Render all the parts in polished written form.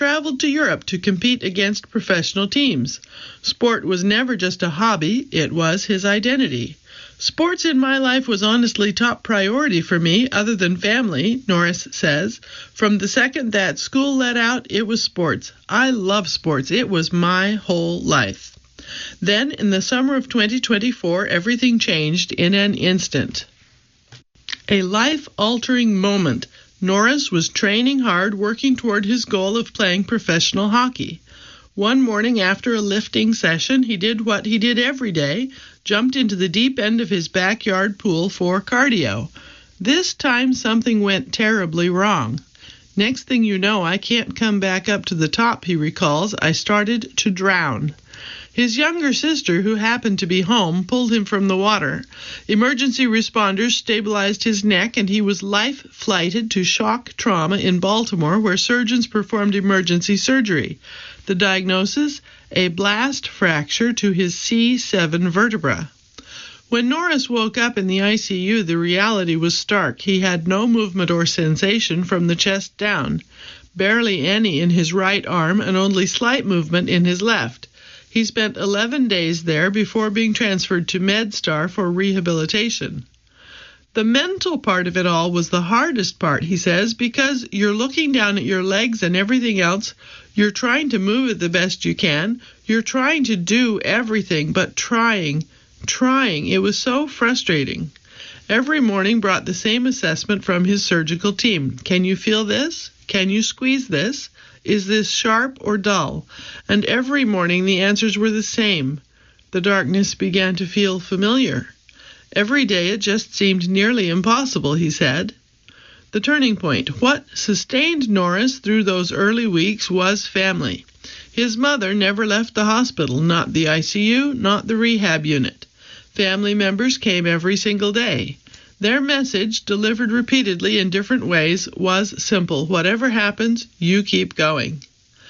traveled to Europe to compete against professional teams. Sport was never just a hobby, it was his identity. Sports in my life was honestly top priority for me, other than family, Norris says. From the second that school let out, it was sports. I love sports. It was my whole life. Then, in the summer of 2024, everything changed in an instant. A life-altering moment. Norris was training hard, working toward his goal of playing professional hockey. One morning after a lifting session, he did what he did every day, jumped into the deep end of his backyard pool for cardio. This time something went terribly wrong. Next thing you know, I can't come back up to the top, he recalls. I started to drown. His younger sister, who happened to be home, pulled him from the water. Emergency responders stabilized his neck, and he was life-flighted to shock trauma in Baltimore, where surgeons performed emergency surgery. The diagnosis? A blast fracture to his C7 vertebra. When Norris woke up in the ICU, the reality was stark. He had no movement or sensation from the chest down, barely any in his right arm, and only slight movement in his left. He spent 11 days there before being transferred to MedStar for rehabilitation. The mental part of it all was the hardest part, he says, because you're looking down at your legs and everything else. You're trying to move it the best you can. You're trying to do everything, but trying. It was so frustrating. Every morning brought the same assessment from his surgical team. Can you feel this? Can you squeeze this? Is this sharp or dull? And every morning the answers were the same. The darkness began to feel familiar. Every day it just seemed nearly impossible, he said. The turning point. What sustained Norris through those early weeks was family. His mother never left the hospital, not the ICU, not the rehab unit. Family members came every single day. Their message, delivered repeatedly in different ways, was simple. Whatever happens, you keep going.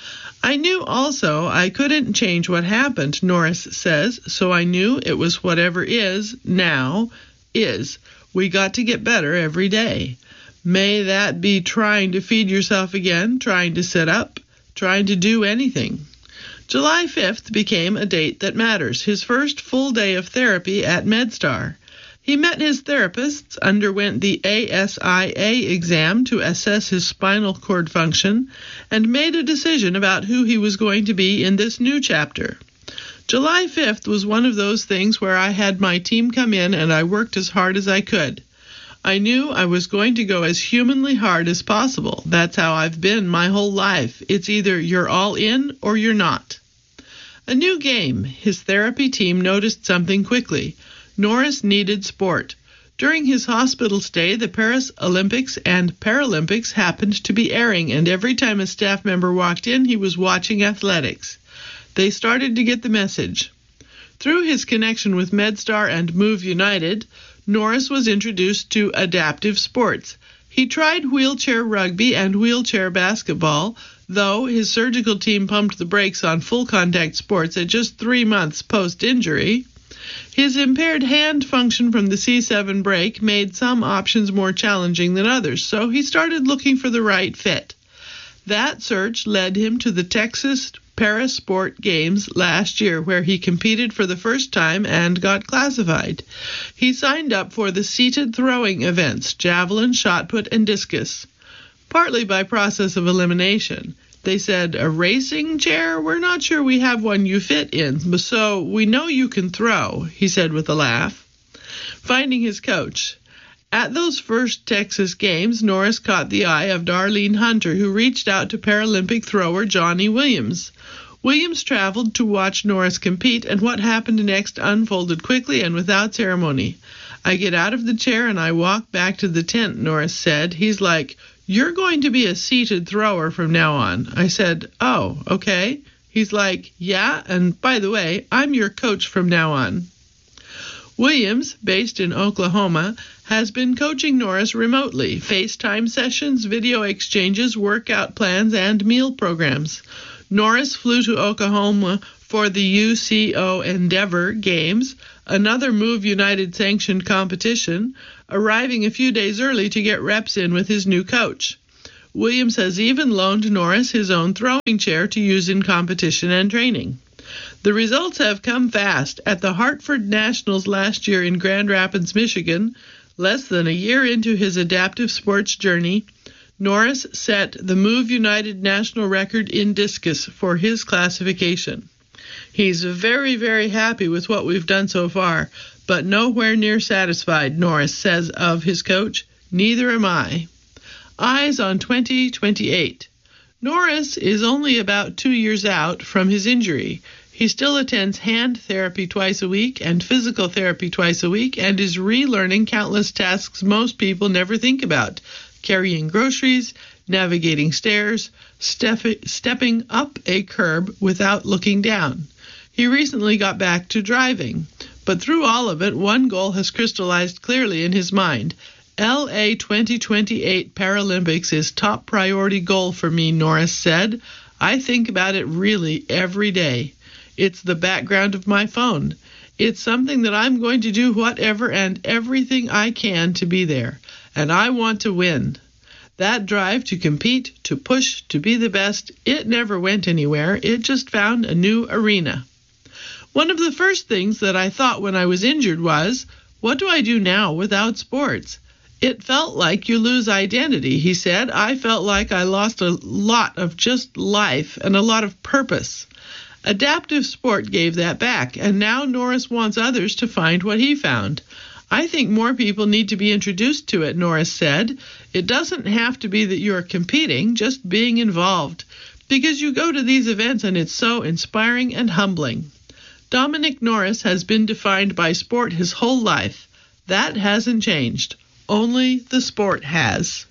I knew also I couldn't change what happened, Norris says, so I knew it was whatever is, now, is. We got to get better every day. May that be trying to feed yourself again, trying to sit up, trying to do anything. July 5th became a date that matters, his first full day of therapy at MedStar. He met his therapists, underwent the ASIA exam to assess his spinal cord function, and made a decision about who he was going to be in this new chapter. July 5th was one of those things where I had my team come in and I worked as hard as I could. I knew I was going to go as humanly hard as possible. That's how I've been my whole life. It's either you're all in or you're not. A new game. His therapy team noticed something quickly. Norris needed sport. During his hospital stay, the Paris Olympics and Paralympics happened to be airing, and every time a staff member walked in, he was watching athletics. They started to get the message. Through his connection with MedStar and Move United, Norris was introduced to adaptive sports. He tried wheelchair rugby and wheelchair basketball, though his surgical team pumped the brakes on full-contact sports at just 3 months post-injury. His impaired hand function from the C7 break made some options more challenging than others, so he started looking for the right fit. That search led him to the Texas Parasport Games last year, where he competed for the first time and got classified. He signed up for the seated throwing events, javelin, shot put, and discus, partly by process of elimination. They said, a racing chair? We're not sure we have one you fit in, so we know you can throw, he said with a laugh. Finding his coach. At those first Texas Games, Norris caught the eye of Darlene Hunter, who reached out to Paralympic thrower Johnny Williams. Williams traveled to watch Norris compete, and what happened next unfolded quickly and without ceremony. I get out of the chair and I walk back to the tent, Norris said. He's like, you're going to be a seated thrower from now on. I said, oh, okay. He's like, yeah, and by the way, I'm your coach from now on. Williams, based in Oklahoma, has been coaching Norris remotely, FaceTime sessions, video exchanges, workout plans, and meal programs. Norris flew to Oklahoma for the UCO Endeavor Games, another Move United sanctioned competition, arriving a few days early to get reps in with his new coach. Williams has even loaned Norris his own throwing chair to use in competition and training. The results have come fast. At the Hartford Nationals last year in Grand Rapids, Michigan, less than a year into his adaptive sports journey, Norris set the Move United national record in discus for his classification. He's very, very happy with what we've done so far, but nowhere near satisfied, Norris says of his coach. Neither am I. Eyes on 2028. Norris is only about 2 years out from his injury. He still attends hand therapy twice a week and physical therapy twice a week and is relearning countless tasks most people never think about: carrying groceries, navigating stairs, stepping up a curb without looking down. He recently got back to driving, but through all of it, one goal has crystallized clearly in his mind. LA 2028 Paralympics is top priority goal for me, Norris said. I think about it really every day. It's the background of my phone. It's something that I'm going to do whatever and everything I can to be there. And I want to win. That drive to compete, to push, to be the best, it never went anywhere. It just found a new arena. One of the first things that I thought when I was injured was, what do I do now without sports? It felt like you lose identity, he said. I felt like I lost a lot of just life and a lot of purpose. Adaptive sport gave that back, and now Norris wants others to find what he found. I think more people need to be introduced to it, Norris said. It doesn't have to be that you're competing, just being involved, because you go to these events and it's so inspiring and humbling. Dominic Norris has been defined by sport his whole life. That hasn't changed. Only the sport has.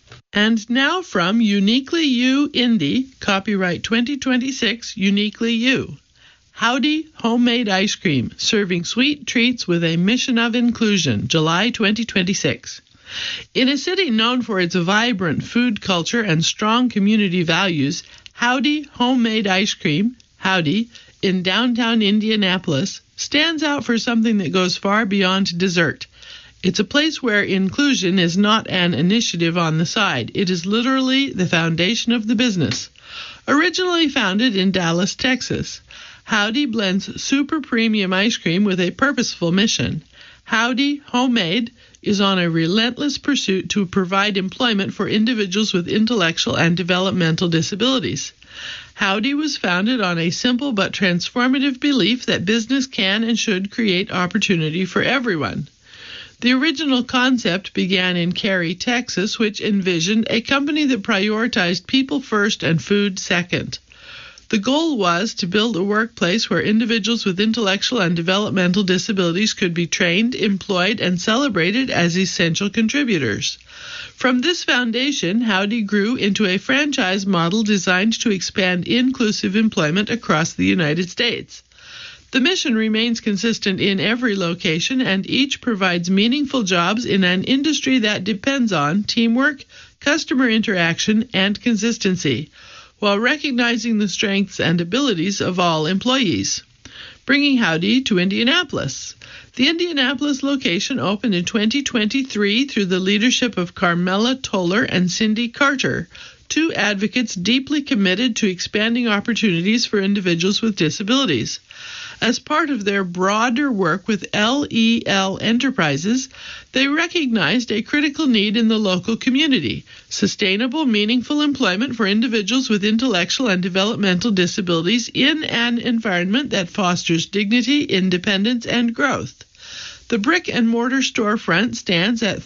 And now from Uniquely You Indie, copyright 2026, Uniquely You. Howdy Homemade Ice Cream, serving sweet treats with a mission of inclusion, July 2026. In a city known for its vibrant food culture and strong community values, Howdy Homemade Ice Cream, Howdy, in downtown Indianapolis, stands out for something that goes far beyond dessert. It's a place where inclusion is not an initiative on the side. It is literally the foundation of the business. Originally founded in Dallas, Texas, Howdy blends super premium ice cream with a purposeful mission. Howdy Homemade is on a relentless pursuit to provide employment for individuals with intellectual and developmental disabilities. Howdy was founded on a simple but transformative belief that business can and should create opportunity for everyone. The original concept began in Cary, Texas, which envisioned a company that prioritized people first and food second. The goal was to build a workplace where individuals with intellectual and developmental disabilities could be trained, employed, and celebrated as essential contributors. From this foundation, Howdy grew into a franchise model designed to expand inclusive employment across the United States. The mission remains consistent in every location, and each provides meaningful jobs in an industry that depends on teamwork, customer interaction, and consistency, while recognizing the strengths and abilities of all employees. Bringing Howdy to Indianapolis. The Indianapolis location opened in 2023 through the leadership of Carmela Toller and Cindy Carter, two advocates deeply committed to expanding opportunities for individuals with disabilities. As part of their broader work with LEL Enterprises, they recognized a critical need in the local community: sustainable, meaningful employment for individuals with intellectual and developmental disabilities in an environment that fosters dignity, independence, and growth. The brick-and-mortar storefront stands at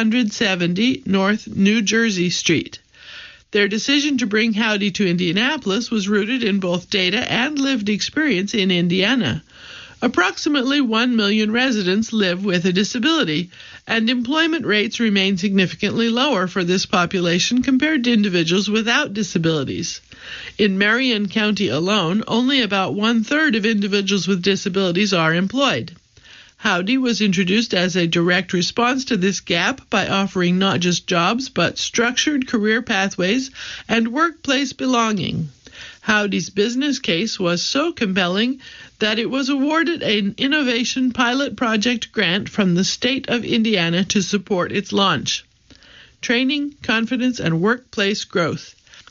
370 North New Jersey Street. Their decision to bring Howdy to Indianapolis was rooted in both data and lived experience in Indiana. Approximately 1 million residents live with a disability, and employment rates remain significantly lower for this population compared to individuals without disabilities. In Marion County alone, only about 1/3 of individuals with disabilities are employed. Howdy was introduced as a direct response to this gap by offering not just jobs, but structured career pathways and workplace belonging. Howdy's business case was so compelling that it was awarded an Innovation Pilot Project grant from the state of Indiana to support its launch. training, confidence, and workplace growth.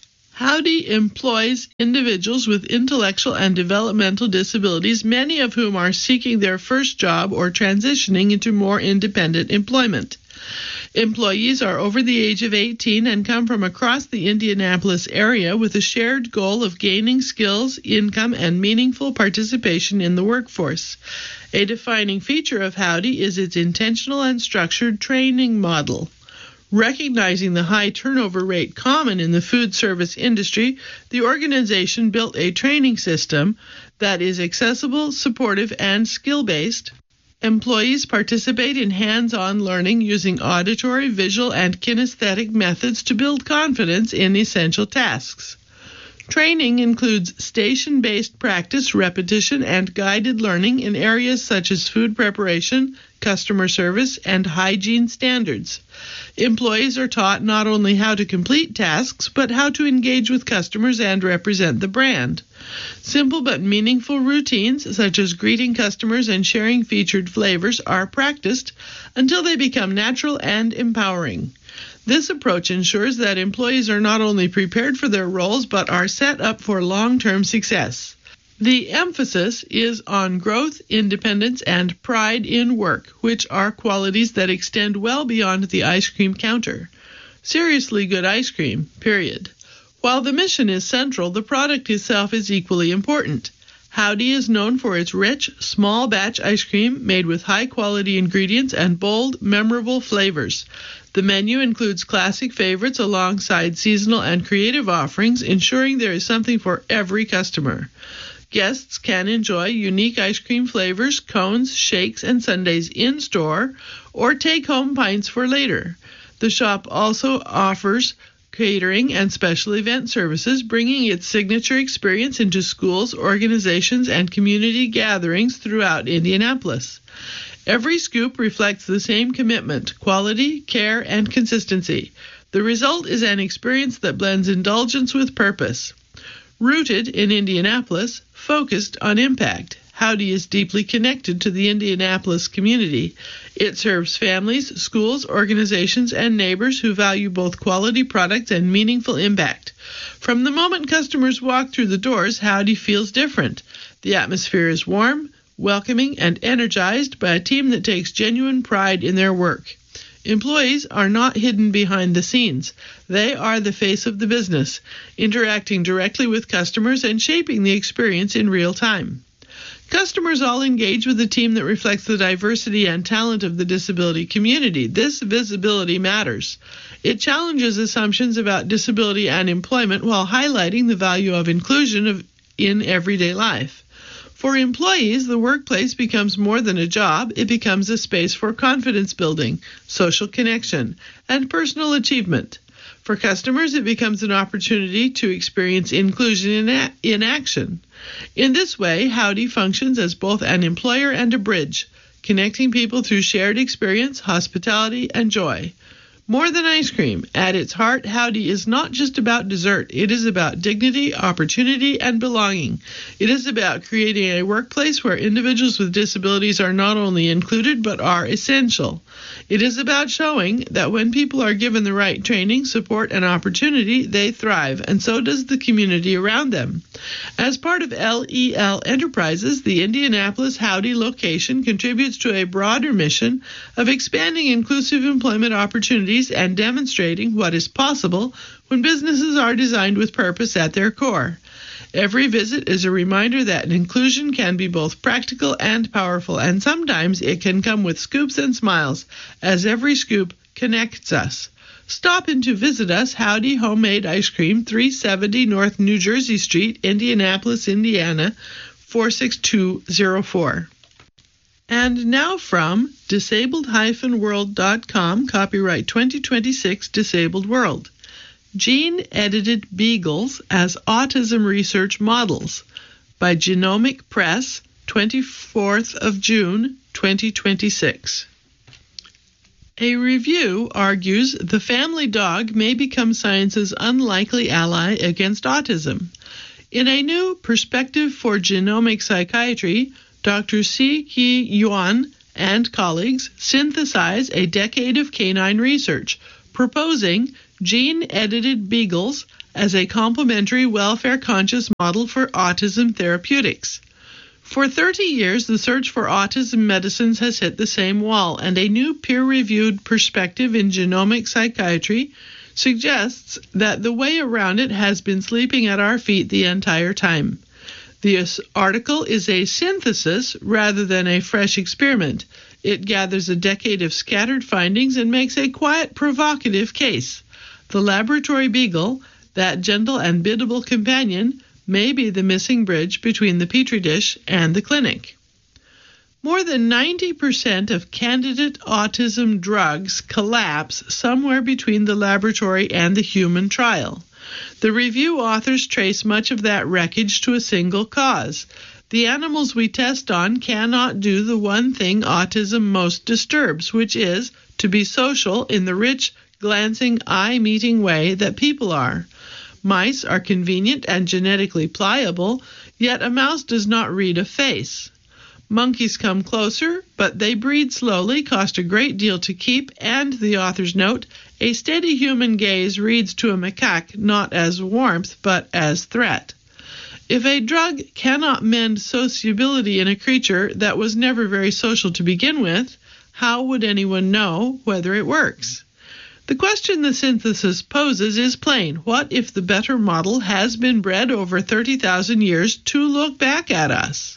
Howdy employs individuals with intellectual and developmental disabilities, many of whom are seeking their first job or transitioning into more independent employment. Employees are over the age of 18 and come from across the Indianapolis area with a shared goal of gaining skills, income, and meaningful participation in the workforce. A defining feature of Howdy is its intentional and structured training model. Recognizing the high turnover rate common in the food service industry, the organization built a training system that is accessible, supportive, and skill-based. Employees participate in hands-on learning using auditory, visual, and kinesthetic methods to build confidence in essential tasks. Training includes station-based practice, repetition, and guided learning in areas such as food preparation, customer service, and hygiene standards. Employees are taught not only how to complete tasks, but how to engage with customers and represent the brand. Simple but meaningful routines, such as greeting customers and sharing featured flavors, are practiced until they become natural and empowering. This approach ensures that employees are not only prepared for their roles, but are set up for long-term success. The emphasis is on growth, independence, and pride in work, which are qualities that extend well beyond the ice cream counter. Seriously good ice cream, period. While the mission is central, the product itself is equally important. Howdy is known for its rich, small-batch ice cream made with high-quality ingredients and bold, memorable flavors. The menu includes classic favorites alongside seasonal and creative offerings, ensuring there is something for every customer. Guests can enjoy unique ice cream flavors, cones, shakes, and sundaes in-store, or take home pints for later. The shop also offers catering and special event services, bringing its signature experience into schools, organizations, and community gatherings throughout Indianapolis. Every scoop reflects the same commitment: quality, care, and consistency. The result is an experience that blends indulgence with purpose. Rooted in Indianapolis, focused on impact, Howdy is deeply connected to the Indianapolis community. It serves families, schools, organizations, and neighbors who value both quality products and meaningful impact. From the moment customers walk through the doors, Howdy feels different. The atmosphere is warm, welcoming, and energized by a team that takes genuine pride in their work. Employees are not hidden behind the scenes. They are the face of the business, interacting directly with customers and shaping the experience in real time. Customers all engage with a team that reflects the diversity and talent of the disability community. This visibility matters. It challenges assumptions about disability and employment while highlighting the value of inclusion in everyday life. For employees, the workplace becomes more than a job. It becomes a space for confidence building, social connection, and personal achievement. For customers, it becomes an opportunity to experience inclusion in action. In this way, Howdy functions as both an employer and a bridge, connecting people through shared experience, hospitality, and joy. More than ice cream, at its heart, Howdy is not just about dessert. It is about dignity, opportunity, and belonging. It is about creating a workplace where individuals with disabilities are not only included, but are essential. It is about showing that when people are given the right training, support, and opportunity, they thrive, and so does the community around them. As part of LEL Enterprises, the Indianapolis Howdy location contributes to a broader mission of expanding inclusive employment opportunities and demonstrating what is possible when businesses are designed with purpose at their core. Every visit is a reminder that inclusion can be both practical and powerful, and sometimes it can come with scoops and smiles, as every scoop connects us. Stop in to visit us, Howdy Homemade Ice Cream, 370 North New Jersey Street, Indianapolis, Indiana, 46204. And now from disabled-world.com, copyright 2026, Disabled World. Gene-edited beagles as autism research models by Genomic Press, 24th of June, 2026. A review argues the family dog may become science's unlikely ally against autism. In a new perspective for genomic psychiatry, Dr. C.K. Yuan and colleagues synthesize a decade of canine research, proposing gene-edited beagles as a complementary welfare-conscious model for autism therapeutics. For 30 years, the search for autism medicines has hit the same wall, and a new peer-reviewed perspective in genomic psychiatry suggests that the way around it has been sleeping at our feet the entire time. This article is a synthesis rather than a fresh experiment. It gathers a decade of scattered findings and makes a quiet, provocative case. The laboratory beagle, that gentle and biddable companion, may be the missing bridge between the petri dish and the clinic. More than 90% of candidate autism drugs collapse somewhere between the laboratory and the human trial. The review authors trace much of that wreckage to a single cause. The animals we test on cannot do the one thing autism most disturbs, which is to be social in the rich, glancing, eye-meeting way that people are. Mice are convenient and genetically pliable, yet a mouse does not read a face. Monkeys come closer, but they breed slowly, cost a great deal to keep, and, the authors note, a steady human gaze reads to a macaque not as warmth, but as threat. If a drug cannot mend sociability in a creature that was never very social to begin with, how would anyone know whether it works? The question the synthesis poses is plain. What if the better model has been bred over 30,000 years to look back at us?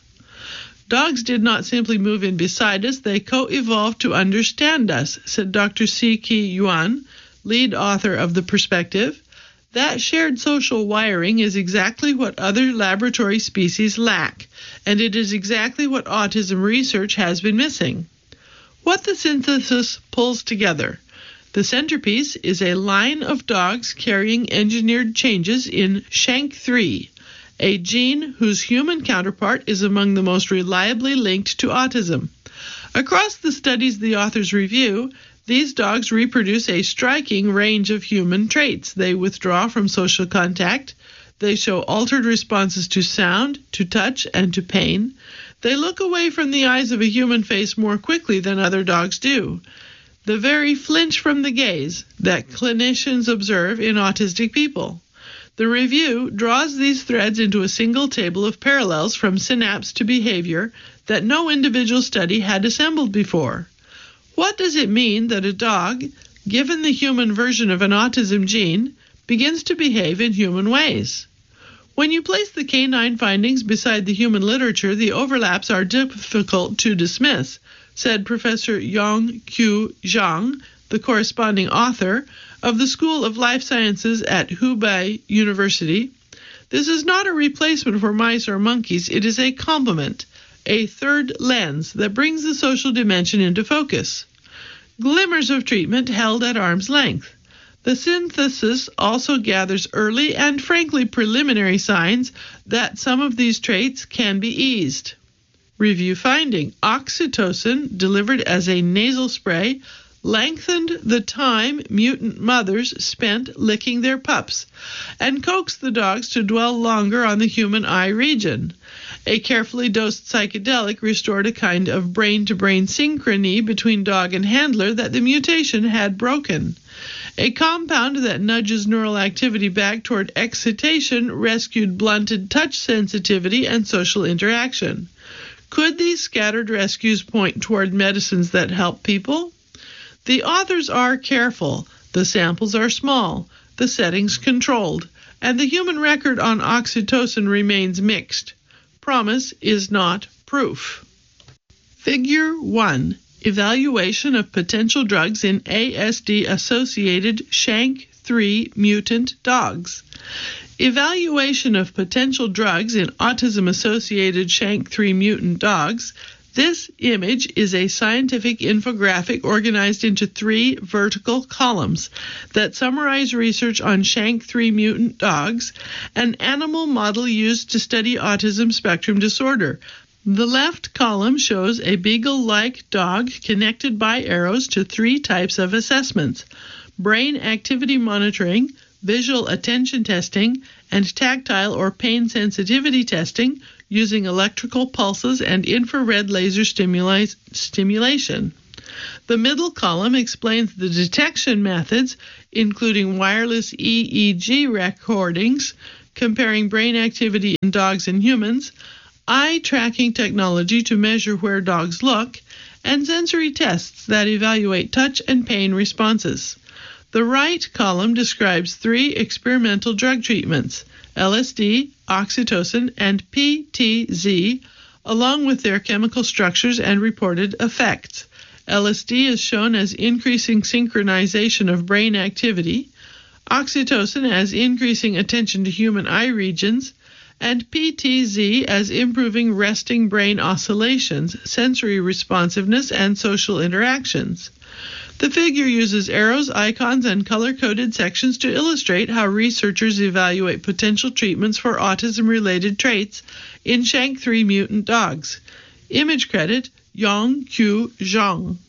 Dogs did not simply move in beside us, they co-evolved to understand us, said Dr. C.K. Yuan, lead author of The Perspective. That shared social wiring is exactly what other laboratory species lack, and it is exactly what autism research has been missing. What the synthesis pulls together. The centerpiece is a line of dogs carrying engineered changes in SHANK3, a gene whose human counterpart is among the most reliably linked to autism. Across the studies the authors review, these dogs reproduce a striking range of human traits. They withdraw from social contact. They show altered responses to sound, to touch, and to pain. They look away from the eyes of a human face more quickly than other dogs do. The very flinch from the gaze that clinicians observe in autistic people. The review draws these threads into a single table of parallels from synapse to behavior that no individual study had assembled before. What does it mean that a dog, given the human version of an autism gene, begins to behave in human ways? When you place the canine findings beside the human literature, the overlaps are difficult to dismiss, said Professor Yongqiu Zhang, the corresponding author of the School of Life Sciences at Hubei University. This is not a replacement for mice or monkeys. It is a complement, a third lens that brings the social dimension into focus. Glimmers of treatment held at arm's length. The synthesis also gathers early and frankly preliminary signs that some of these traits can be eased. Review finding: oxytocin delivered as a nasal spray lengthened the time mutant mothers spent licking their pups and coaxed the dogs to dwell longer on the human eye region. A carefully dosed psychedelic restored a kind of brain-to-brain synchrony between dog and handler that the mutation had broken. A compound that nudges neural activity back toward excitation rescued blunted touch sensitivity and social interaction. Could these scattered rescues point toward medicines that help people? The authors are careful, the samples are small, the settings controlled, and the human record on oxytocin remains mixed. Promise is not proof. Figure 1. Evaluation of potential drugs in ASD-associated SHANK3 mutant dogs. Evaluation of potential drugs in autism-associated SHANK3 mutant dogs. This image is a scientific infographic organized into 3 vertical columns that summarize research on SHANK3 mutant dogs, an animal model used to study autism spectrum disorder. The left column shows a beagle-like dog connected by arrows to 3 types of assessments: brain activity monitoring, visual attention testing, and tactile or pain sensitivity testing using electrical pulses and infrared laser stimulation. The middle column explains the detection methods, including wireless EEG recordings, comparing brain activity in dogs and humans, eye tracking technology to measure where dogs look, and sensory tests that evaluate touch and pain responses. The right column describes 3 experimental drug treatments, LSD, oxytocin, and PTZ, along with their chemical structures and reported effects. LSD is shown as increasing synchronization of brain activity, oxytocin as increasing attention to human eye regions, and PTZ as improving resting brain oscillations, sensory responsiveness, and social interactions. The figure uses arrows, icons, and color-coded sections to illustrate how researchers evaluate potential treatments for autism-related traits in SHANK3 mutant dogs. Image credit, Yongqiu Zhang.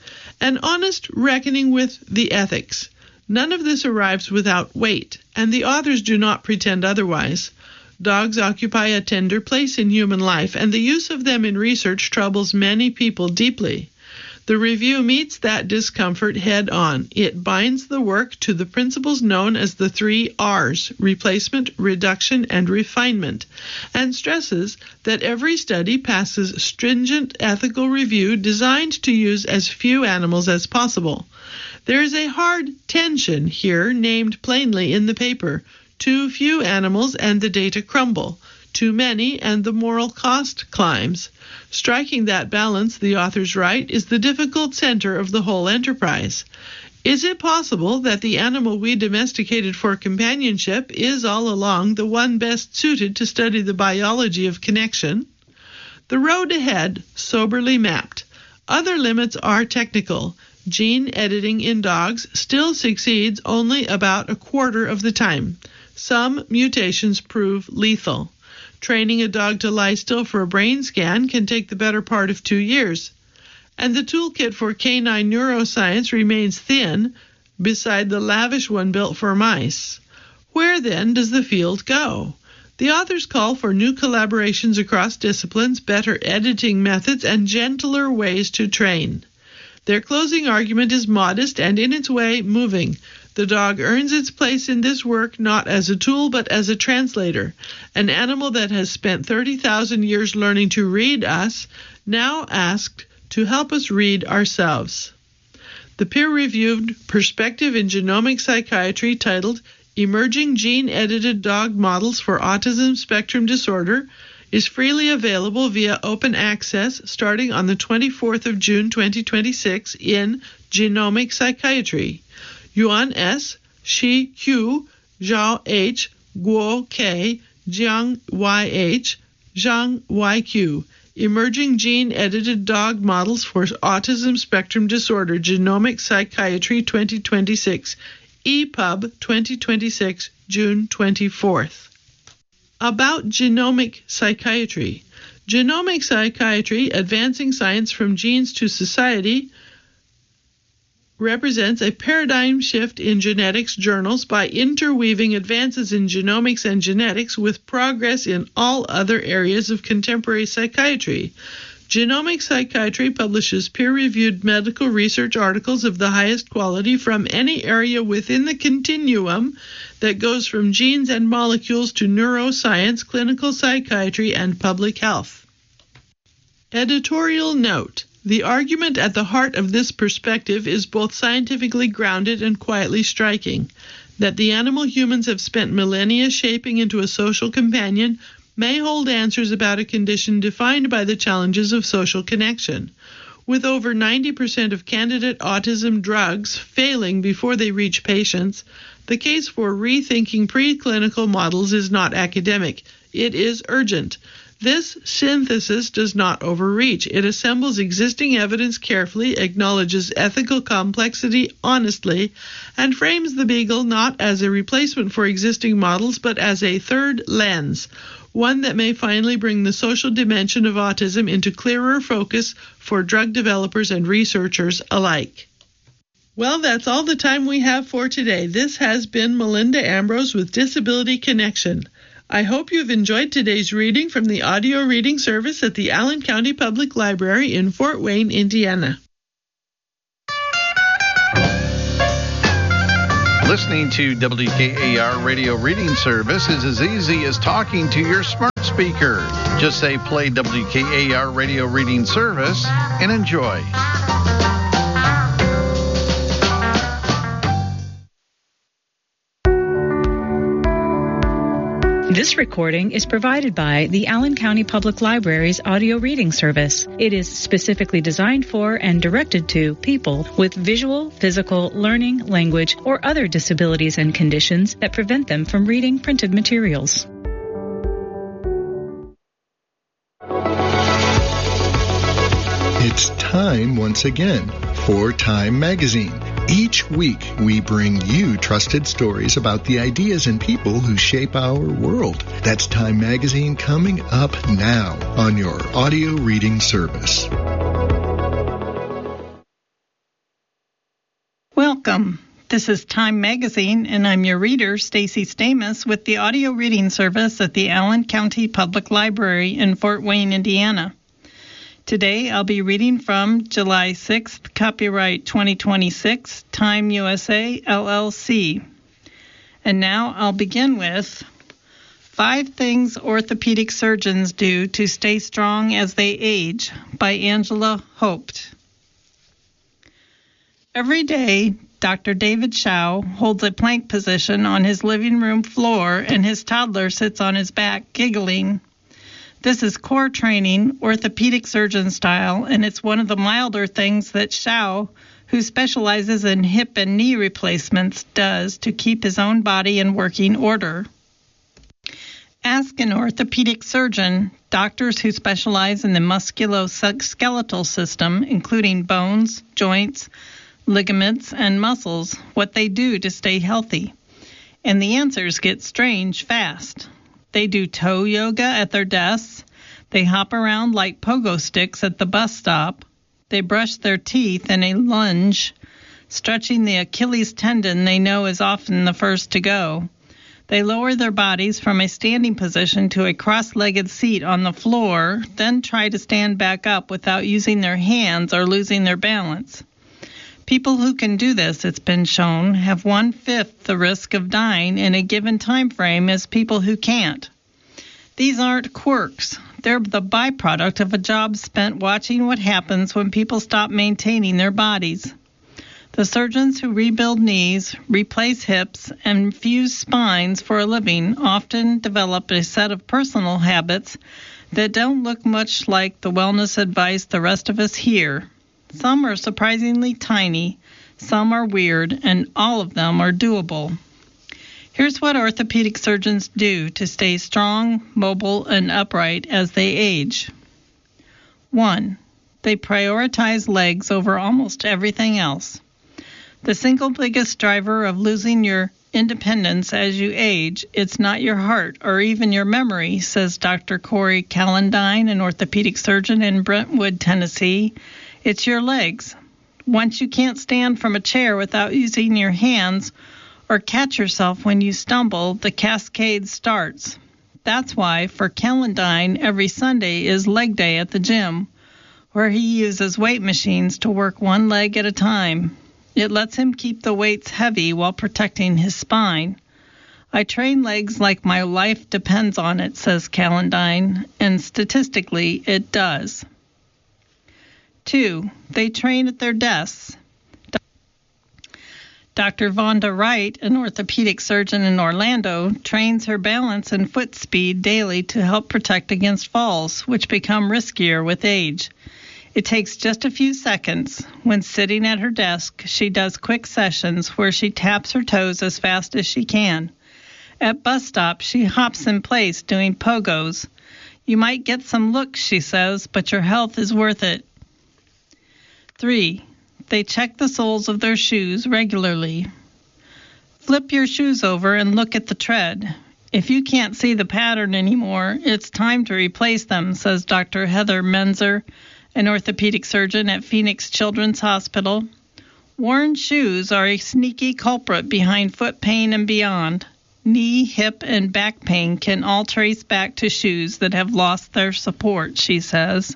An honest reckoning with the ethics. None of this arrives without weight, and the authors do not pretend otherwise. Dogs occupy a tender place in human life, and the use of them in research troubles many people deeply. The review meets that discomfort head on. It binds the work to the principles known as the 3 R's, replacement, reduction, and refinement, and stresses that every study passes stringent ethical review designed to use as few animals as possible. There is a hard tension here named plainly in the paper. Too few animals and the data crumble. Too many and the moral cost climbs. Striking that balance, the authors write, is the difficult center of the whole enterprise. Is it possible that the animal we domesticated for companionship is all along the one best suited to study the biology of connection? The road ahead, soberly mapped. Other limits are technical. Gene editing in dogs still succeeds only about a quarter of the time. Some mutations prove lethal. Training a dog to lie still for a brain scan can take the better part of 2 years. And the toolkit for canine neuroscience remains thin beside the lavish one built for mice. Where then does the field go? The authors call for new collaborations across disciplines, better editing methods, and gentler ways to train. Their closing argument is modest and in its way moving. The dog earns its place in this work not as a tool but as a translator, an animal that has spent 30,000 years learning to read us, now asked to help us read ourselves. The peer-reviewed Perspective in Genomic Psychiatry, titled Emerging Gene-Edited Dog Models for Autism Spectrum Disorder, is freely available via open access starting on the 24th of June 2026 in Genomic Psychiatry. Yuan S., Shi Q., Zhao H., Guo K., Jiang Y.H., Zhang Y.Q. Emerging Gene-Edited Dog Models for Autism Spectrum Disorder, Genomic Psychiatry 2026, EPUB 2026, June 24th. About genomic psychiatry. Genomic psychiatry, advancing science from genes to society, represents a paradigm shift in genetics journals by interweaving advances in genomics and genetics with progress in all other areas of contemporary psychiatry. Genomic Psychiatry publishes peer-reviewed medical research articles of the highest quality from any area within the continuum that goes from genes and molecules to neuroscience, clinical psychiatry, and public health. Editorial note. The argument at the heart of this perspective is both scientifically grounded and quietly striking. That the animal humans have spent millennia shaping into a social companion may hold answers about a condition defined by the challenges of social connection. With over 90% of candidate autism drugs failing before they reach patients, the case for rethinking preclinical models is not academic. It is urgent. This synthesis does not overreach. It assembles existing evidence carefully, acknowledges ethical complexity honestly, and frames the Beagle not as a replacement for existing models, but as a third lens, one that may finally bring the social dimension of autism into clearer focus for drug developers and researchers alike. Well, that's all the time we have for today. This has been Melinda Ambrose with Disability Connection. I hope you've enjoyed today's reading from the audio reading service at the Allen County Public Library in Fort Wayne, Indiana. Listening to WKAR Radio Reading Service is as easy as talking to your smart speaker. Just say play WKAR Radio Reading Service and enjoy. This recording is provided by the Allen County Public Library's audio reading service. It is specifically designed for and directed to people with visual, physical, learning, language, or other disabilities and conditions that prevent them from reading printed materials. It's time once again for Time Magazine. Each week, we bring you trusted stories about the ideas and people who shape our world. That's Time Magazine coming up now on your audio reading service. Welcome. This is Time Magazine, and I'm your reader, Stacy Stamus, with the audio reading service at the Allen County Public Library in Fort Wayne, Indiana. Today, I'll be reading from July 6th, copyright 2026, Time USA, LLC. And now I'll begin with 5 Things Orthopedic Surgeons Do to Stay Strong as They Age by Angela Hoped. Every day, Dr. David Shao holds a plank position on his living room floor, and his toddler sits on his back, giggling. This is core training, orthopedic surgeon style, and it's one of the milder things that Shao, who specializes in hip and knee replacements, does to keep his own body in working order. Ask an orthopedic surgeon, doctors who specialize in the musculoskeletal system, including bones, joints, ligaments, and muscles, what they do to stay healthy. And the answers get strange fast. They do toe yoga at their desks. They hop around like pogo sticks at the bus stop. They brush their teeth in a lunge, stretching the Achilles tendon they know is often the first to go. They lower their bodies from a standing position to a cross-legged seat on the floor, then try to stand back up without using their hands or losing their balance. People who can do this, it's been shown, have 1/5 the risk of dying in a given time frame as people who can't. These aren't quirks. They're the byproduct of a job spent watching what happens when people stop maintaining their bodies. The surgeons who rebuild knees, replace hips, and fuse spines for a living often develop a set of personal habits that don't look much like the wellness advice the rest of us hear. Some are surprisingly tiny, some are weird, and all of them are doable. Here's what orthopedic surgeons do to stay strong, mobile, and upright as they age. 1. They prioritize legs over almost everything else. The single biggest driver of losing your independence as you age, it's not your heart or even your memory, says Dr. Corey Calendine, an orthopedic surgeon in Brentwood, Tennessee. It's your legs. Once you can't stand from a chair without using your hands or catch yourself when you stumble, the cascade starts. That's why, for Calendine, every Sunday is leg day at the gym, where he uses weight machines to work one leg at a time. It lets him keep the weights heavy while protecting his spine. I train legs like my life depends on it, says Calendine, and statistically, it does. 2. They train at their desks. Dr. Vonda Wright, an orthopedic surgeon in Orlando, trains her balance and foot speed daily to help protect against falls, which become riskier with age. It takes just a few seconds. When sitting at her desk, she does quick sessions where she taps her toes as fast as she can. At bus stops, she hops in place doing pogos. You might get some looks, she says, but your health is worth it. 3. They check the soles of their shoes regularly. Flip your shoes over and look at the tread. If you can't see the pattern anymore, it's time to replace them, says Dr. Heather Menzer, an orthopedic surgeon at Phoenix Children's Hospital. Worn shoes are a sneaky culprit behind foot pain and beyond. Knee, hip, and back pain can all trace back to shoes that have lost their support, she says.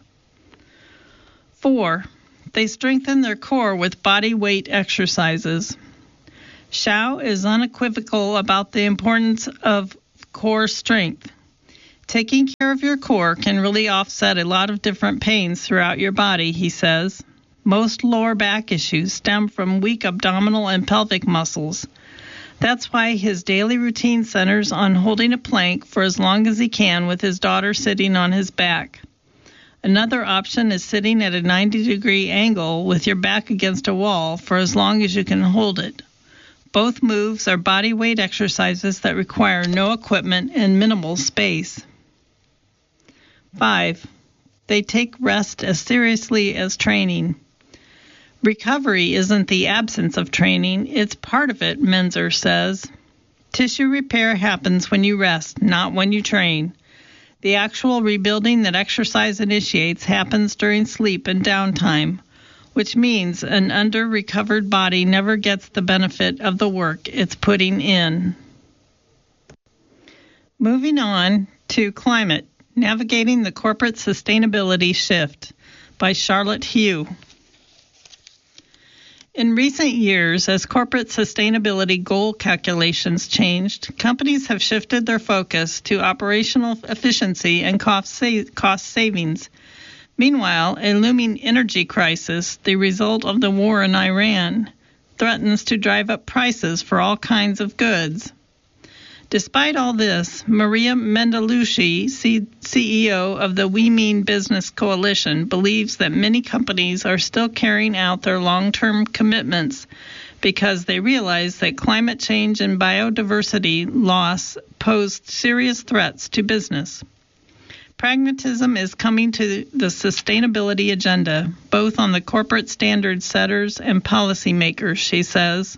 4. They strengthen their core with body weight exercises. Shao is unequivocal about the importance of core strength. Taking care of your core can really offset a lot of different pains throughout your body, he says. Most lower back issues stem from weak abdominal and pelvic muscles. That's why his daily routine centers on holding a plank for as long as he can with his daughter sitting on his back. Another option is sitting at a 90-degree angle with your back against a wall for as long as you can hold it. Both moves are body weight exercises that require no equipment and minimal space. 5. They take rest as seriously as training. Recovery isn't the absence of training, it's part of it, Menzer says. Tissue repair happens when you rest, not when you train. The actual rebuilding that exercise initiates happens during sleep and downtime, which means an under-recovered body never gets the benefit of the work it's putting in. Moving on to Climate, Navigating the Corporate Sustainability Shift by Charlotte Hugh. In recent years, as corporate sustainability goal calculations changed, companies have shifted their focus to operational efficiency and cost savings. Meanwhile, a looming energy crisis, the result of the war in Iran, threatens to drive up prices for all kinds of goods. Despite all this, Maria Mendelucci, CEO of the We Mean Business Coalition, believes that many companies are still carrying out their long-term commitments because they realize that climate change and biodiversity loss pose serious threats to business. Pragmatism is coming to the sustainability agenda, both on the corporate standard setters and policymakers, she says.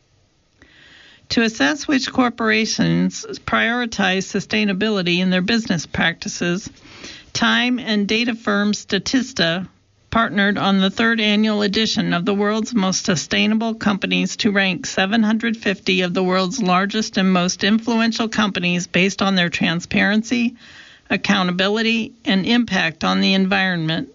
To assess which corporations prioritize sustainability in their business practices, time and data firm Statista partnered on the third annual edition of the world's most sustainable companies to rank 750 of the world's largest and most influential companies based on their transparency, accountability, and impact on the environment.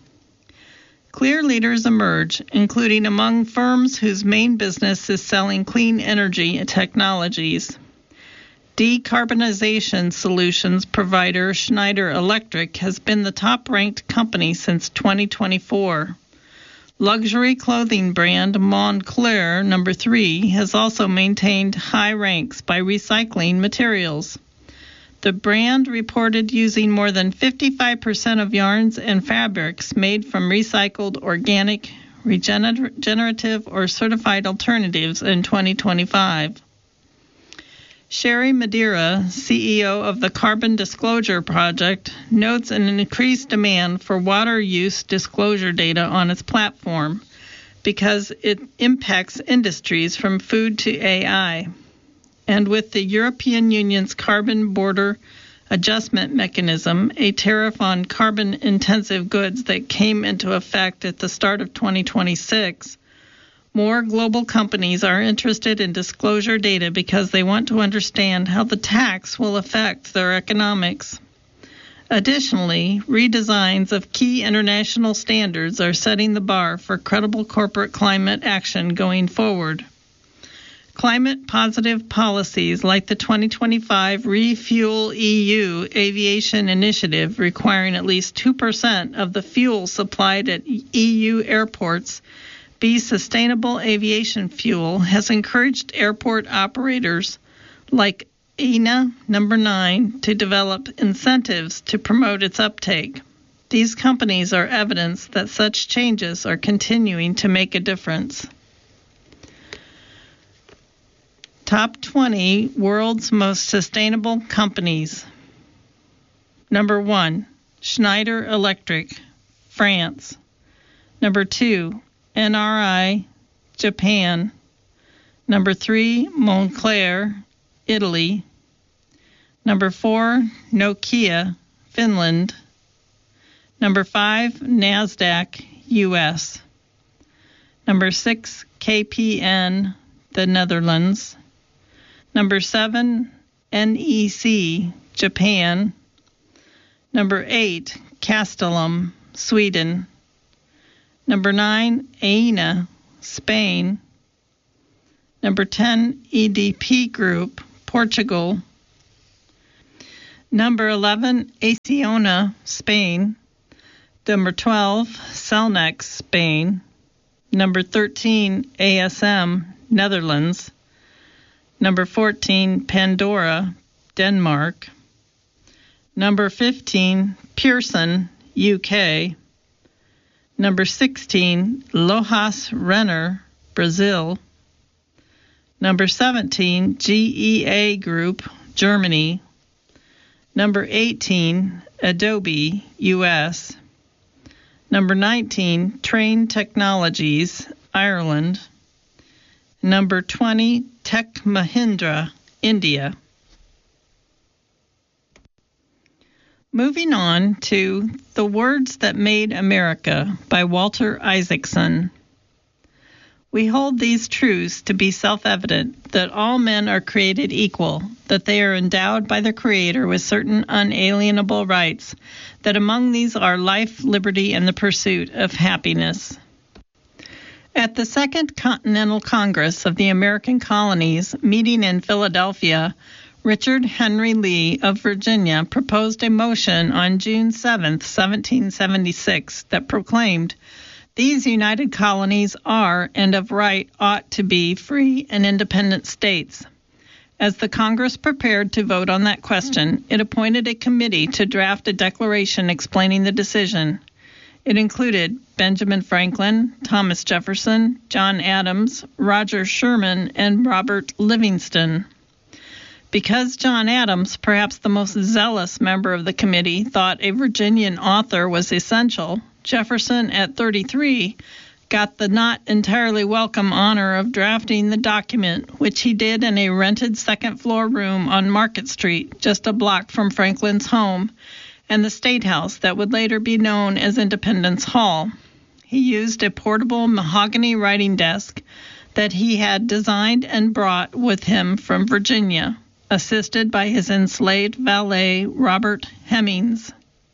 Clear leaders emerge, including among firms whose main business is selling clean energy technologies. Decarbonization solutions provider Schneider Electric has been the top-ranked company since 2024. Luxury clothing brand Moncler, number 3, has also maintained high ranks by recycling materials. The brand reported using more than 55% of yarns and fabrics made from recycled, organic, regenerative, or certified alternatives in 2025. Sherry Madeira, CEO of the Carbon Disclosure Project, notes an increased demand for water use disclosure data on its platform because it impacts industries from food to AI. And with the European Union's Carbon Border Adjustment Mechanism, a tariff on carbon-intensive goods that came into effect at the start of 2026, more global companies are interested in disclosure data because they want to understand how the tax will affect their economics. Additionally, redesigns of key international standards are setting the bar for credible corporate climate action going forward. Climate-positive policies like the 2025 Refuel EU Aviation Initiative requiring at least 2% of the fuel supplied at EU airports be sustainable aviation fuel has encouraged airport operators like INA number 9 to develop incentives to promote its uptake. These companies are evidence that such changes are continuing to make a difference. Top 20 World's Most Sustainable Companies. Number 1, Schneider Electric, France. Number 2, NRI, Japan. Number 3, Moncler, Italy. Number 4, Nokia, Finland. Number 5, NASDAQ, U.S. Number 6, KPN, the Netherlands. Number 7, NEC, Japan. Number 8, Castellum, Sweden. Number 9, AENA, Spain. Number 10, EDP Group, Portugal. Number 11, Acciona, Spain. Number 12, Cellnex, Spain. Number 13, ASM, Netherlands. Number 14, Pandora, Denmark. Number 15, Pearson, UK. Number 16, Lojas Renner, Brazil. Number 17, GEA Group, Germany. Number 18, Adobe, US. Number 19, Train Technologies, Ireland. Number 20, Tech Mahindra, India. Moving on to The Words That Made America by Walter Isaacson. We hold these truths to be self-evident, that all men are created equal, that they are endowed by their Creator with certain unalienable rights, that among these are life, liberty, and the pursuit of happiness. At the Second Continental Congress of the American Colonies, meeting in Philadelphia, Richard Henry Lee of Virginia proposed a motion on June 7, 1776, that proclaimed, "These united colonies are, and of right ought to be, free and independent states." As the Congress prepared to vote on that question, it appointed a committee to draft a declaration explaining the decision. It included Benjamin Franklin, Thomas Jefferson, John Adams, Roger Sherman, and Robert Livingston. Because John Adams, perhaps the most zealous member of the committee, thought a Virginian author was essential, Jefferson, at 33, got the not entirely welcome honor of drafting the document, which he did in a rented second-floor room on Market Street, just a block from Franklin's home, and the State House that would later be known as Independence Hall. He used a portable mahogany writing desk that he had designed and brought with him from Virginia, assisted by his enslaved valet, Robert Hemings.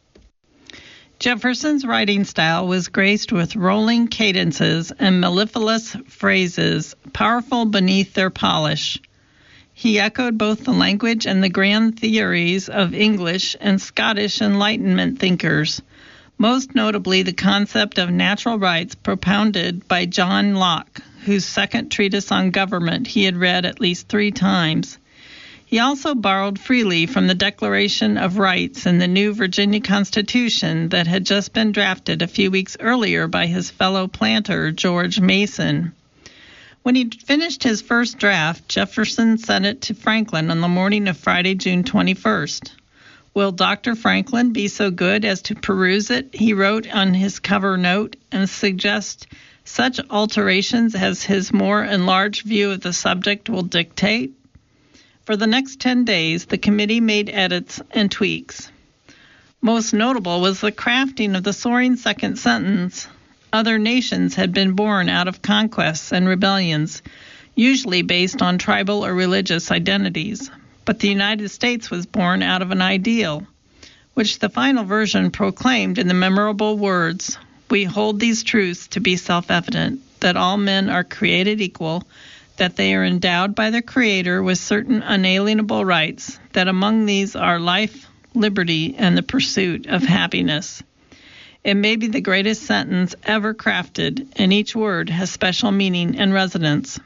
Jefferson's writing style was graced with rolling cadences and mellifluous phrases, powerful beneath their polish. He echoed both the language and the grand theories of English and Scottish Enlightenment thinkers, most notably the concept of natural rights propounded by John Locke, whose second treatise on government he had read at least 3 times. He also borrowed freely from the Declaration of Rights in the new Virginia Constitution that had just been drafted a few weeks earlier by his fellow planter, George Mason. When he finished his first draft, Jefferson sent it to Franklin on the morning of Friday, June 21st. "Will Dr. Franklin be so good as to peruse it?" he wrote on his cover note, "and suggest such alterations as his more enlarged view of the subject will dictate?" For the next 10 days, the committee made edits and tweaks. Most notable was the crafting of the soaring second sentence. Other nations had been born out of conquests and rebellions, usually based on tribal or religious identities. But the United States was born out of an ideal, which the final version proclaimed in the memorable words, "We hold these truths to be self-evident, that all men are created equal, that they are endowed by their Creator with certain unalienable rights, that among these are life, liberty, and the pursuit of happiness." It may be the greatest sentence ever crafted, and each word has special meaning and resonance.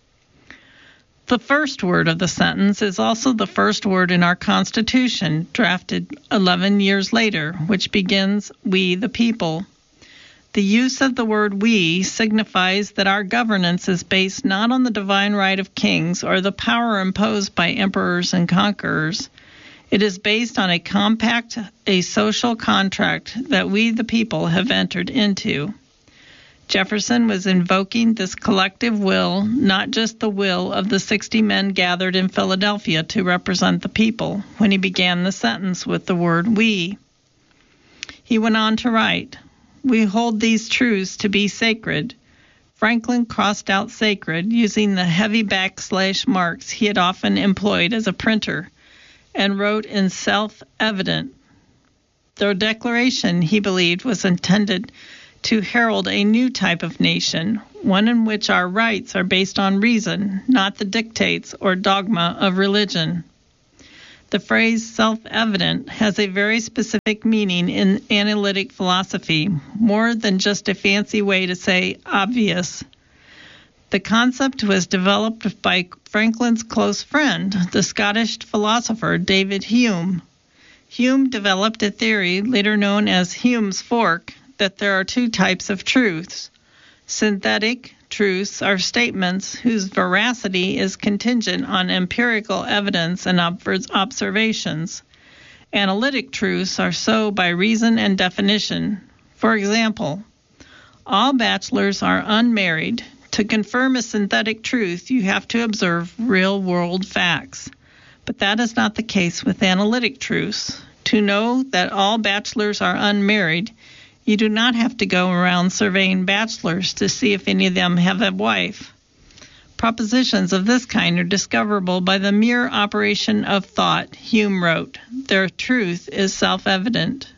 The first word of the sentence is also the first word in our Constitution, drafted 11 years later, which begins, "We the people." The use of the word "we" signifies that our governance is based not on the divine right of kings or the power imposed by emperors and conquerors. It is based on a compact, a social contract that we the people have entered into. Jefferson was invoking this collective will, not just the will of the 60 men gathered in Philadelphia to represent the people, when he began the sentence with the word "we." He went on to write, "We hold these truths to be sacred." Franklin crossed out "sacred" using the heavy backslash marks he had often employed as a printer, and wrote in self-evident. The declaration, he believed, was intended to herald a new type of nation, one in which our rights are based on reason, not the dictates or dogma of religion. The phrase self-evident has a very specific meaning in analytic philosophy, more than just a fancy way to say obvious. The concept was developed by Franklin's close friend, the Scottish philosopher David Hume. Hume developed a theory, later known as Hume's fork, that there are two types of truths. Synthetic truths are statements whose veracity is contingent on empirical evidence and observations. Analytic truths are so by reason and definition. For example, all bachelors are unmarried. To confirm a synthetic truth, you have to observe real-world facts. But that is not the case with analytic truths. To know that all bachelors are unmarried, you do not have to go around surveying bachelors to see if any of them have a wife. Propositions of this kind are discoverable by the mere operation of thought, Hume wrote. Their truth is self-evident.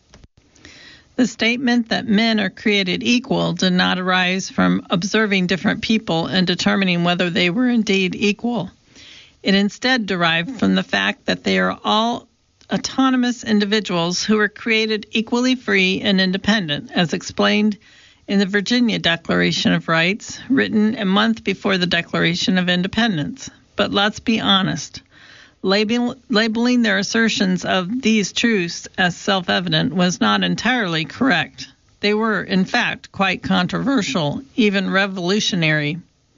The statement that men are created equal did not arise from observing different people and determining whether they were indeed equal. It instead derived from the fact that they are all autonomous individuals who were created equally free and independent, as explained in the Virginia Declaration of Rights, written a month before the Declaration of Independence. But let's be honest. Labeling their assertions of these truths as self-evident was not entirely correct. They were, in fact, quite controversial, even revolutionary.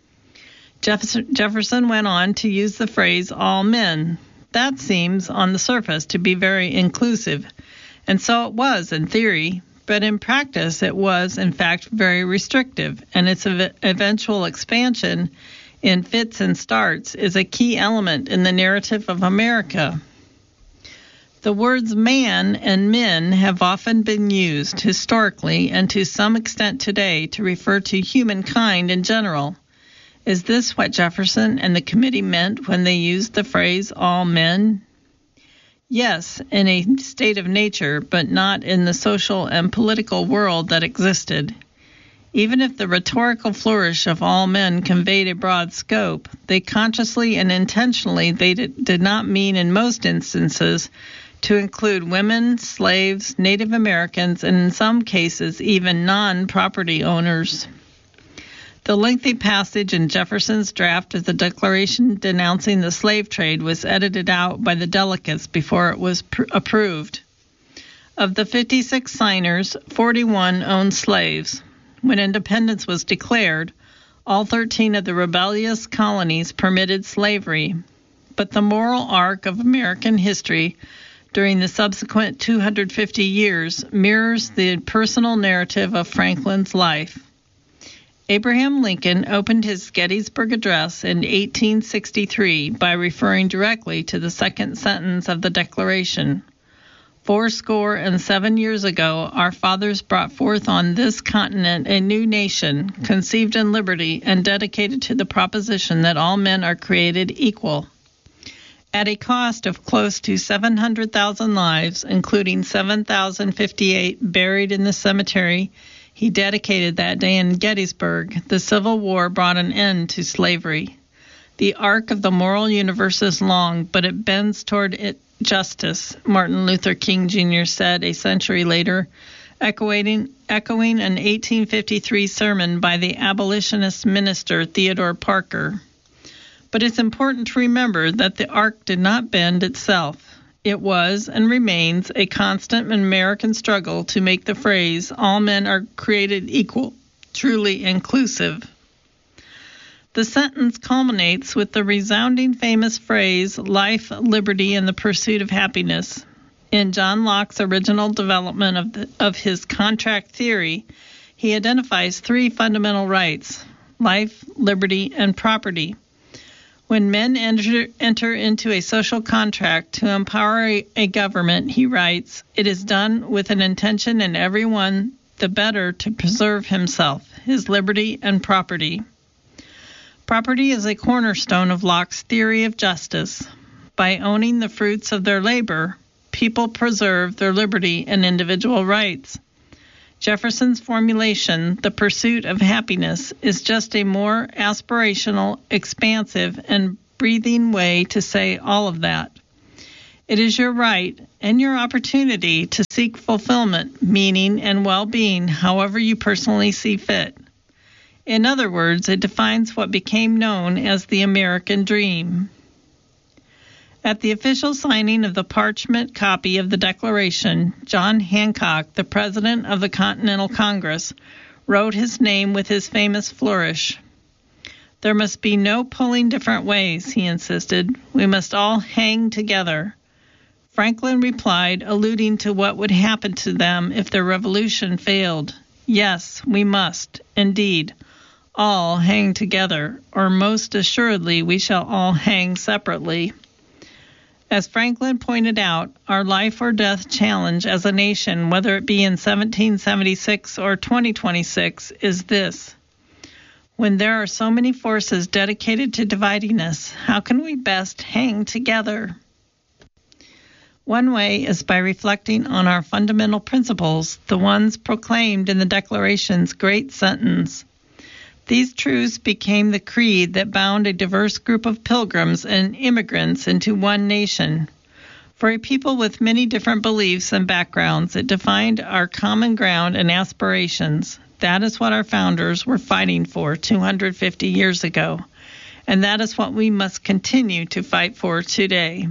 Jefferson went on to use the phrase all men. That seems, on the surface, to be very inclusive, and so it was in theory, but in practice it was, in fact, very restrictive, and its eventual expansion in fits and starts is a key element in the narrative of America. The words man and men have often been used historically and to some extent today to refer to humankind in general. Is this what Jefferson and the committee meant when they used the phrase all men? Yes, in a state of nature, but not in the social and political world that existed. Even if the rhetorical flourish of all men conveyed a broad scope, they consciously and intentionally did not mean in most instances to include women, slaves, Native Americans, and in some cases even non-property owners. The lengthy passage in Jefferson's draft of the Declaration denouncing the slave trade was edited out by the delegates before it was approved. Of the 56 signers, 41 owned slaves. When independence was declared, all 13 of the rebellious colonies permitted slavery. But the moral arc of American history during the subsequent 250 years mirrors the personal narrative of Franklin's life. Abraham Lincoln opened his Gettysburg Address in 1863 by referring directly to the second sentence of the Declaration. 77 years ago, our fathers brought forth on this continent a new nation, conceived in liberty and dedicated to the proposition that all men are created equal. At a cost of close to 700,000 lives, including 7,058 buried in the cemetery he dedicated that day in Gettysburg, the Civil War brought an end to slavery. The arc of the moral universe is long, but it bends toward justice, Martin Luther King Jr. said a century later, echoing an 1853 sermon by the abolitionist minister Theodore Parker. But it's important to remember that the arc did not bend itself. It was and remains a constant American struggle to make the phrase, all men are created equal, truly inclusive. The sentence culminates with the resounding famous phrase, life, liberty, and the pursuit of happiness. In John Locke's original development of his contract theory, he identifies three fundamental rights, life, liberty, and property. When men enter into a social contract to empower a government, he writes, it is done with an intention in everyone the better to preserve himself, his liberty, and property. Property is a cornerstone of Locke's theory of justice. By owning the fruits of their labor, people preserve their liberty and individual rights. Jefferson's formulation, the pursuit of happiness, is just a more aspirational, expansive, and breathing way to say all of that. It is your right and your opportunity to seek fulfillment, meaning, and well-being however you personally see fit. In other words, it defines what became known as the American dream. At the official signing of the parchment copy of the Declaration, John Hancock, the President of the Continental Congress, wrote his name with his famous flourish. There must be no pulling different ways, he insisted. We must all hang together. Franklin replied, alluding to what would happen to them if their revolution failed. Yes, we must, indeed, all hang together, or most assuredly we shall all hang separately. As Franklin pointed out, our life or death challenge as a nation, whether it be in 1776 or 2026, is this. When there are so many forces dedicated to dividing us, how can we best hang together? One way is by reflecting on our fundamental principles, the ones proclaimed in the Declaration's great sentence. These truths became the creed that bound a diverse group of pilgrims and immigrants into one nation. For a people with many different beliefs and backgrounds, it defined our common ground and aspirations. That is what our founders were fighting for 250 years ago, and that is what we must continue to fight for today.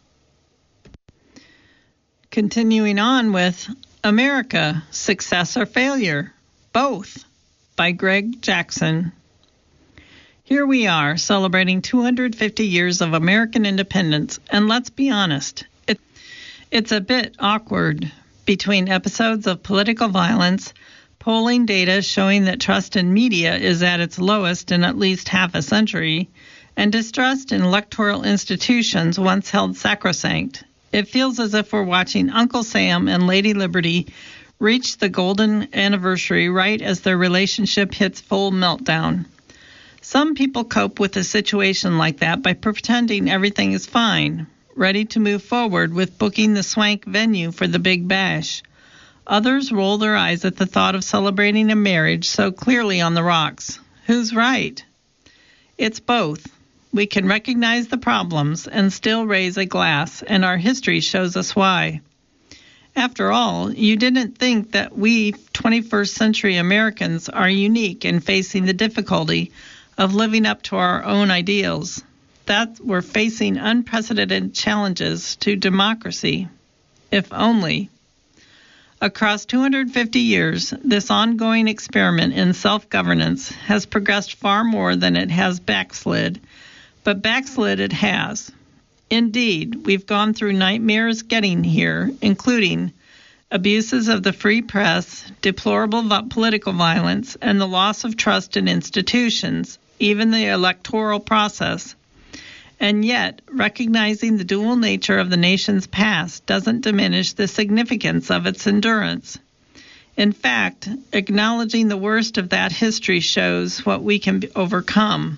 Continuing on with America, Success or Failure? Both, by Greg Jackson. Here we are, celebrating 250 years of American independence, and let's be honest, it's a bit awkward. Between episodes of political violence, polling data showing that trust in media is at its lowest in at least half a century, and distrust in electoral institutions once held sacrosanct, it feels as if we're watching Uncle Sam and Lady Liberty reach the golden anniversary right as their relationship hits full meltdown. Some people cope with a situation like that by pretending everything is fine, ready to move forward with booking the swank venue for the big bash. Others roll their eyes at the thought of celebrating a marriage so clearly on the rocks. Who's right? It's both. We can recognize the problems and still raise a glass, and our history shows us why. After all, you didn't think that we 21st century Americans are unique in facing the difficulty of living up to our own ideals, that we're facing unprecedented challenges to democracy. If only. Across 250 years, this ongoing experiment in self-governance has progressed far more than it has backslid, but backslid it has. Indeed, we've gone through nightmares getting here, including abuses of the free press, deplorable political violence, and the loss of trust in institutions, even the electoral process. And yet, recognizing the dual nature of the nation's past doesn't diminish the significance of its endurance. In fact, acknowledging the worst of that history shows what we can overcome.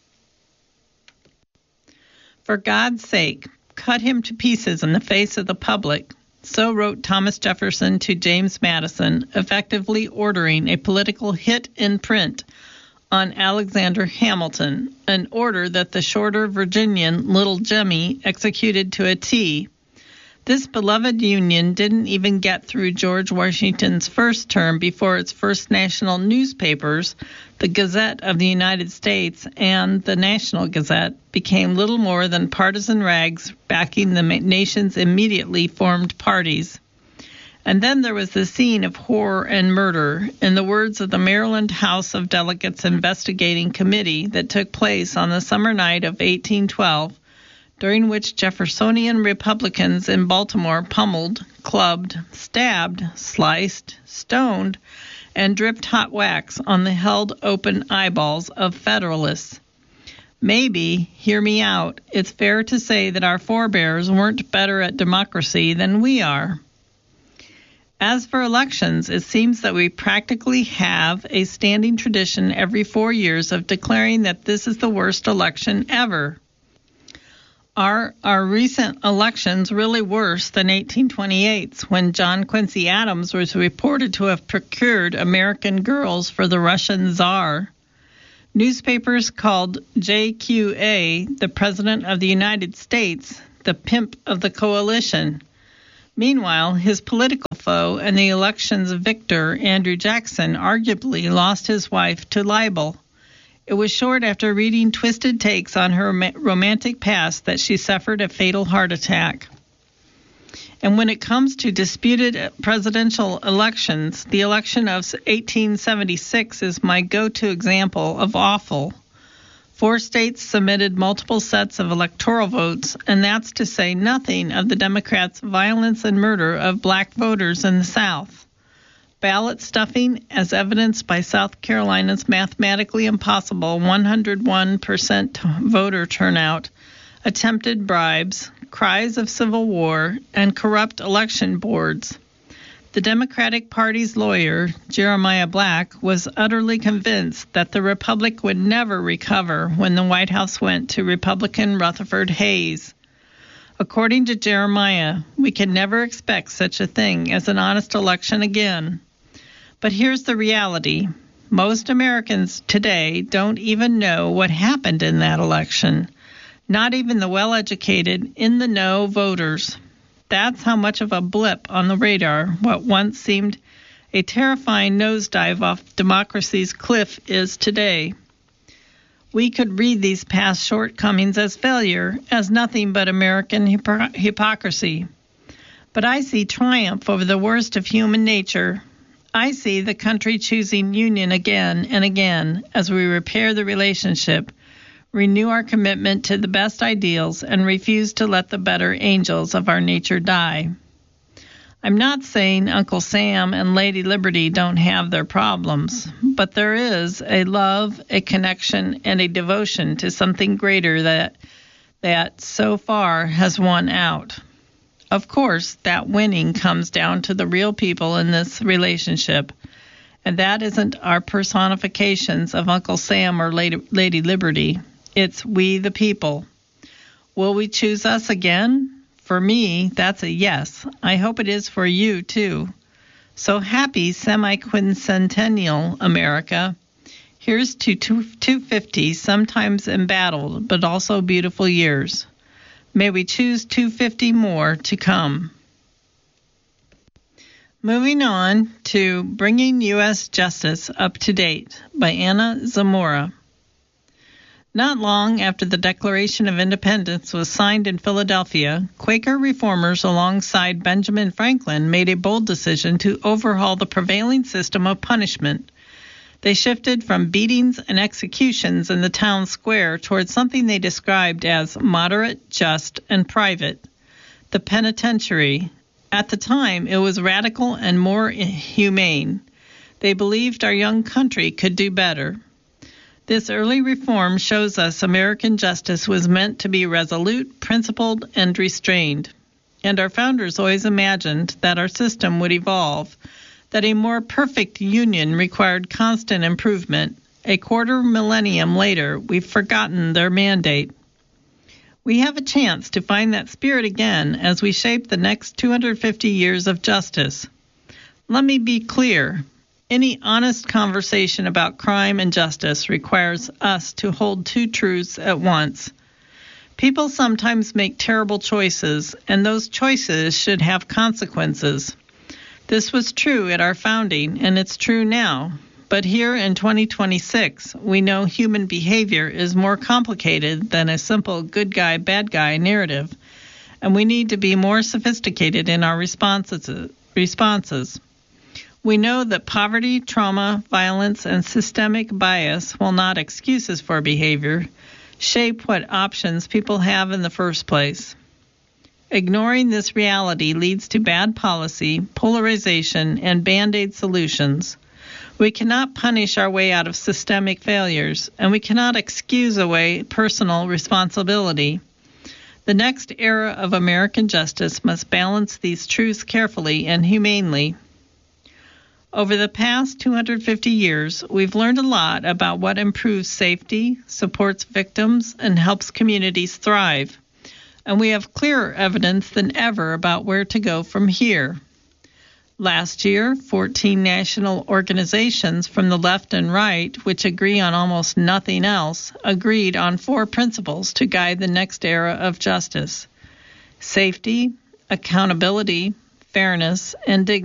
For God's sake, cut him to pieces in the face of the public. So wrote Thomas Jefferson to James Madison, effectively ordering a political hit in print on Alexander Hamilton, an order that the shorter Virginian Little Jemmy executed to a T. This beloved union didn't even get through George Washington's first term before its first national newspapers, the Gazette of the United States and the National Gazette, became little more than partisan rags backing the nation's immediately formed parties. And then there was the scene of horror and murder, in the words of the Maryland House of Delegates Investigating Committee, that took place on the summer night of 1812, during which Jeffersonian Republicans in Baltimore pummeled, clubbed, stabbed, sliced, stoned, and dripped hot wax on the held open eyeballs of Federalists. Maybe, hear me out, it's fair to say that our forebears weren't better at democracy than we are. As for elections, it seems that we practically have a standing tradition every 4 years of declaring that this is the worst election ever. Are our recent elections really worse than 1828's, when John Quincy Adams was reported to have procured American girls for the Russian Tsar? Newspapers called JQA, the President of the United States, the pimp of the coalition. Meanwhile, his political foe and the election's victor, Andrew Jackson, arguably lost his wife to libel. It was short after reading twisted takes on her romantic past that she suffered a fatal heart attack. And when it comes to disputed presidential elections, the election of 1876 is my go-to example of awful. 4 states submitted multiple sets of electoral votes, and that's to say nothing of the Democrats' violence and murder of black voters in the South. Ballot stuffing, as evidenced by South Carolina's mathematically impossible 101% voter turnout, attempted bribes, cries of civil war, and corrupt election boards. The Democratic Party's lawyer, Jeremiah Black, was utterly convinced that the Republic would never recover when the White House went to Republican Rutherford Hayes. According to Jeremiah, we can never expect such a thing as an honest election again. But here's the reality. Most Americans today don't even know what happened in that election. Not even the well-educated, in-the-know voters. That's how much of a blip on the radar what once seemed a terrifying nosedive off democracy's cliff is today. We could read these past shortcomings as failure, as nothing but American hypocrisy. But I see triumph over the worst of human nature. I see the country choosing union again and again as we repair the relationship, renew our commitment to the best ideals, and refuse to let the better angels of our nature die. I'm not saying Uncle Sam and Lady Liberty don't have their problems, but there is a love, a connection, and a devotion to something greater that so far has won out. Of course, that winning comes down to the real people in this relationship, and that isn't our personifications of Uncle Sam or Lady Liberty. It's we the people. Will we choose us again? For me, that's a yes. I hope it is for you, too. So happy semi-quincentennial, America. Here's to 250, sometimes embattled, but also beautiful years. May we choose 250 more to come. Moving on to Bringing U.S. Justice Up to Date by Anna Zamora. Not long after the Declaration of Independence was signed in Philadelphia, Quaker reformers alongside Benjamin Franklin made a bold decision to overhaul the prevailing system of punishment. They shifted from beatings and executions in the town square towards something they described as moderate, just, and private, the penitentiary. At the time, it was radical and more humane. They believed our young country could do better. This early reform shows us American justice was meant to be resolute, principled, and restrained. And our founders always imagined that our system would evolve, that a more perfect union required constant improvement. A quarter millennium later, we've forgotten their mandate. We have a chance to find that spirit again as we shape the next 250 years of justice. Let me be clear. Any honest conversation about crime and justice requires us to hold two truths at once. People sometimes make terrible choices, and those choices should have consequences. This was true at our founding, and it's true now. But here in 2026, we know human behavior is more complicated than a simple good guy, bad guy narrative, and we need to be more sophisticated in our responses. We know that poverty, trauma, violence, and systemic bias, while not excuses for behavior, shape what options people have in the first place. Ignoring this reality leads to bad policy, polarization, and Band-Aid solutions. We cannot punish our way out of systemic failures, and we cannot excuse away personal responsibility. The next era of American justice must balance these truths carefully and humanely. Over the past 250 years, we've learned a lot about what improves safety, supports victims, and helps communities thrive. and we have clearer evidence than ever about where to go from here. Last year, 14 national organizations from the left and right, which agree on almost nothing else, agreed on 4 principles to guide the next era of justice: safety, accountability, fairness, and dignity.